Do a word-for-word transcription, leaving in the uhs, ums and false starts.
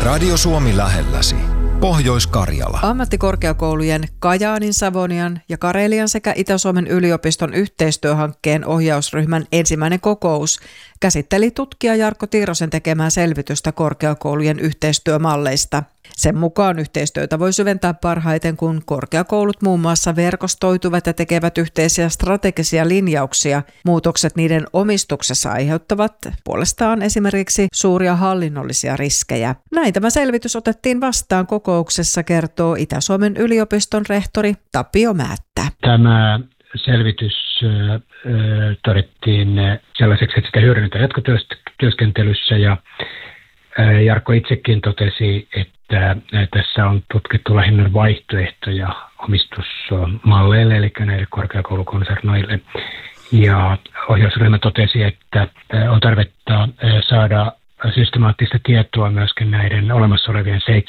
Radio Suomi lähelläsi. Pohjois-Karjala. Ammattikorkeakoulujen Kajaanin, Savonian ja Karelian sekä Itä-Suomen yliopiston yhteistyöhankkeen ohjausryhmän ensimmäinen kokous käsitteli tutkija Jarkko Tiirosen tekemää selvitystä korkeakoulujen yhteistyömalleista. Sen mukaan yhteistyötä voi syventää parhaiten, kun korkeakoulut muun muassa verkostoituvat ja tekevät yhteisiä strategisia linjauksia. Muutokset niiden omistuksessa aiheuttavat puolestaan esimerkiksi suuria hallinnollisia riskejä. Näin tämä selvitys otettiin vastaan kokouksessa, kertoo Itä-Suomen yliopiston rehtori Tapio Määttä. Tämä selvitys äh, todettiin sellaiseksi, että sitä hyödynnetään jatkotyöskentelyssä ja äh, Jarkko itsekin totesi, että tässä on tutkittu lähinnä vaihtoehtoja omistusmalleille, eli näille korkeakoulukonsernoille. Ja ohjausryhmä totesi, että on tarvetta saada systemaattista tietoa myöskin näiden olemassa olevien